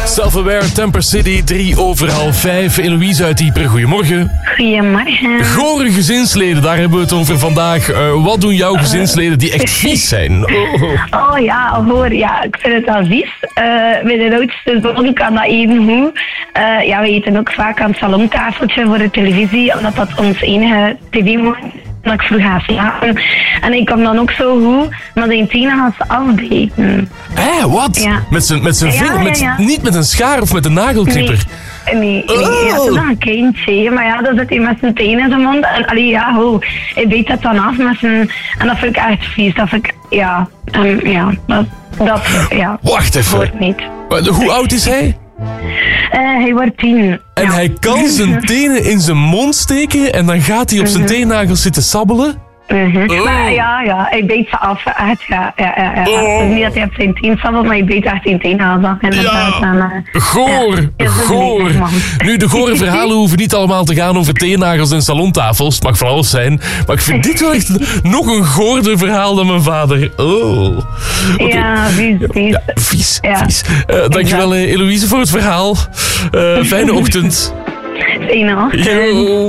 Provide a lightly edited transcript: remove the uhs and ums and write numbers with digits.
Self-Aware, Temper City, 5:03. Eloïse uit Ieper, goedemorgen. Goedemorgen. Gore gezinsleden, daar hebben we het over vandaag. Wat doen jouw gezinsleden die echt vies zijn? Oh ja, hoor, ja, ik vind het wel vies. Mijn oudste zoon kan dat even goed. Ja, we eten ook vaak aan het salontafeltje voor de televisie, omdat dat ons enige tv-moment is. Dat ik vroeg ga slapen. En ik kan dan ook zo goed met zijn tenen gaan ze afbeten. Wat? Ja. Met zijn vinger? Ja. Niet met een schaar of met een nagelklipper? Nee, ja, het is nog een kindje, maar ja, dan zit hij met zijn tenen in zijn mond. En allee, ja, hij beet dat dan af met zijn... En dat vind ik echt vies, dat vind ik... Ja, ja. Wacht even. Hoort niet. Hoe oud is hij? Hij wordt 10. En ja. hij kan zijn tenen in zijn mond steken en dan gaat hij op zijn teennagels zitten sabbelen? Maar ja, hij beet ze af. Echt, ja. Het is niet dat hij op zijn teen sabbelt, maar hij beet echt zijn teenhals af. Goor. Nu, de gore verhalen hoeven niet allemaal te gaan over teennagels en salontafels. Het mag van alles zijn. Maar ik vind dit wel echt nog een goorder verhaal dan mijn vader. Oh. Okay. Ja, vies. Ja, vies. Dankjewel, Eloïse, voor het verhaal. Fijne ochtend. Fijne ochtend. Yo.